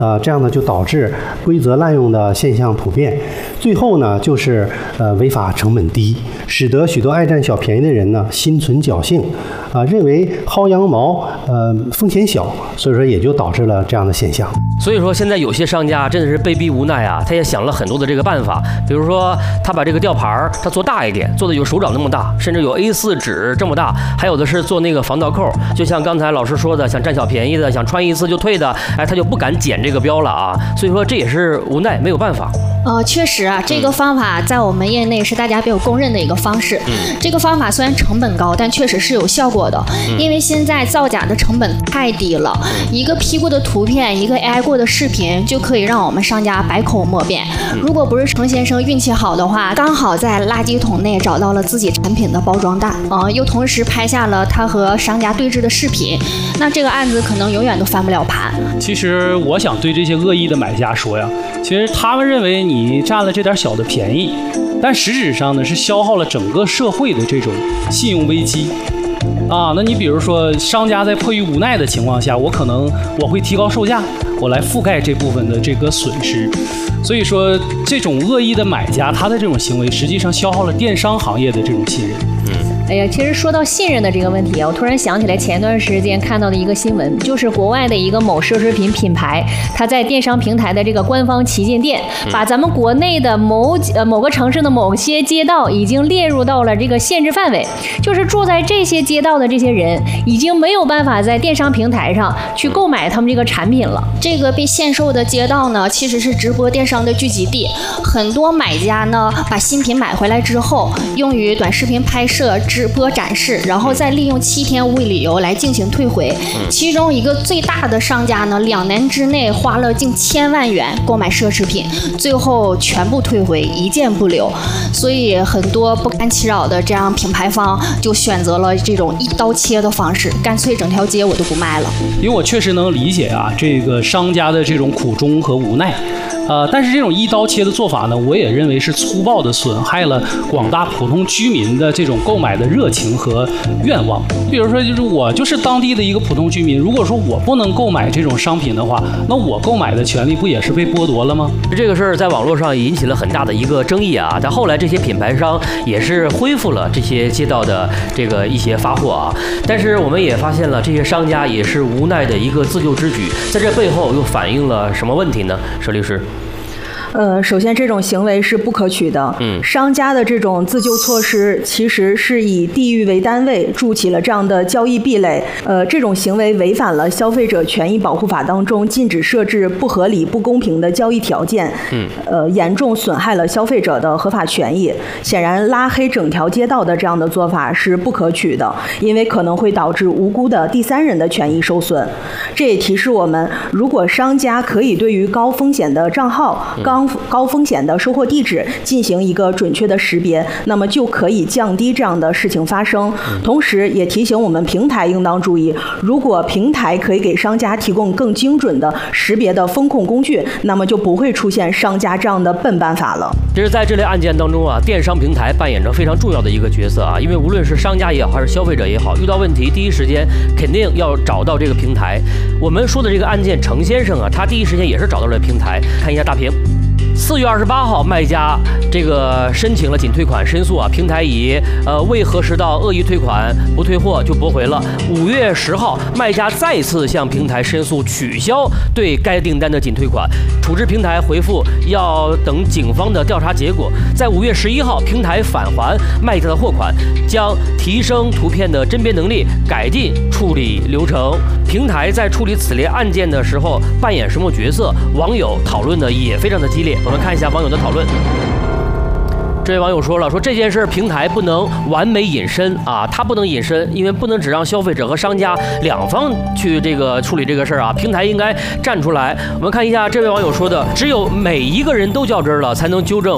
这样呢就导致规则滥用的现象普遍，最后呢就是违法成本低，使得许多爱占小便宜的人呢心存侥幸，认为薅羊毛风险小，所以说也就导致了这样的现象。 所以说现在有些商家真的是被逼无奈啊，他也想了很多的这个办法，比如说他把这个吊牌他做大一点，做的有手掌那么大，甚至有 A4 纸这么大，还有的是做那个防盗扣，就像刚才老师说的，想占小便宜的，想穿一次就退的，他就不敢剪这个标了啊。所以说这也是无奈，没有办法。 确实啊，这个方法在我们业内是大家比较公认的一个方式。这个方法虽然成本高，但确实是有效果的。因为现在造假的成本太低了，一个 P 过的图片，一个 AI 过的视频，就可以让我们商家百口莫辩。如果不是程先生运气好的话，刚好在垃圾桶内找到了自己产品的包装袋，又同时拍下了他和商家对峙的视频，那这个案子可能永远都翻不了盘。 其实我想对这些恶意的买家说呀，其实他们认为你占了这点小的便宜，但实质上呢是消耗了整个社会的这种信用危机啊。那你比如说商家在迫于无奈的情况下，我会提高售价，我来覆盖这部分的这个损失。所以说这种恶意的买家，他的这种行为实际上消耗了电商行业的这种信任。 哎呀，其实说到信任的这个问题啊，我突然想起来前段时间看到的一个新闻，就是国外的一个某奢侈品品牌，它在电商平台的这个官方旗舰店，把咱们国内的某个城市的某些街道已经列入到了这个限制范围，就是住在这些街道的这些人已经没有办法在电商平台上去购买他们这个产品了。 这个被限售的街道呢，其实是直播电商的聚集地，很多买家呢把新品买回来之后，用于短视频拍摄、直播展示，然后再利用7天无理由来进行退回。其中一个最大的商家呢，2年之内花了近1000万元购买奢侈品，最后全部退回，一件不留。所以很多不堪其扰的这样品牌方就选择了这种一刀切的方式，干脆整条街我都不卖了。 因为我确实能理解啊，这个商家的这种苦衷和无奈。但是这种一刀切的做法呢，我也认为是粗暴的损害了广大普通居民的这种购买的热情和愿望。比如说，我就是当地的一个普通居民，如果说我不能购买这种商品的话，那我购买的权利不也是被剥夺了吗？ 这个事儿在网络上引起了很大的一个争议啊。但后来这些品牌商也是恢复了这些街道的这个一些发货啊。但是我们也发现了，这些商家也是无奈的一个自救之举，在这背后又反映了什么问题呢？佘律师。 首先这种行为是不可取的。商家的这种自救措施其实是以地域为单位筑起了这样的交易壁垒。这种行为违反了消费者权益保护法当中禁止设置不合理、不公平的交易条件。严重损害了消费者的合法权益。显然，拉黑整条街道的这样的做法是不可取的，因为可能会导致无辜的第三人的权益受损。这也提示我们，如果商家可以对于高风险的账号、高风险的收货地址进行一个准确的识别，那么就可以降低这样的事情发生。同时也提醒我们平台应当注意，如果平台可以给商家提供更精准的识别的风控工具，那么就不会出现商家这样的笨办法了。 其实在这类案件当中啊，电商平台扮演着非常重要的一个角色啊，因为无论是商家也好，还是消费者也好，遇到问题第一时间肯定要找到这个平台。我们说的这个案件，程先生啊，他第一时间也是找到了平台。看一下大屏。4月28号，卖家这个申请了仅退款申诉啊，平台以未核实到恶意退款不退货就驳回了。5月10号，卖家再次向平台申诉取消对该订单的仅退款，处置平台回复要等警方的调查结果。在5月11号，平台返还卖家的货款，将提升图片的甄别能力，改进处理流程。平台在处理此类案件的时候扮演什么角色？网友讨论的也非常的激烈。我们看一下网友的讨论。这位网友说了，说这件事平台不能完美隐身啊，他不能隐身，因为不能只让消费者和商家两方去这个处理这个事儿啊，平台应该站出来。我们看一下这位网友说的，只有每一个人都较真了，才能纠正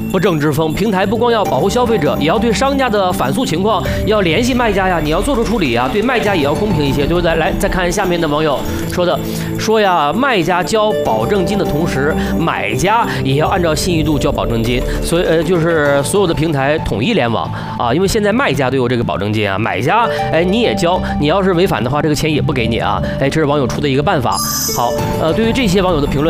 不正之风。平台不光要保护消费者，也要对商家的反诉情况要联系卖家呀，你要做出处理呀，对卖家也要公平一些，对不对？来，再看下面的网友说呀，卖家交保证金的同时，买家也要按照信誉度交保证金，所以就是所有的平台统一联网啊，因为现在卖家都有这个保证金啊，买家你也交，你要是违反的话，这个钱也不给你啊，这是网友出的一个办法。好，对于这些网友的评论。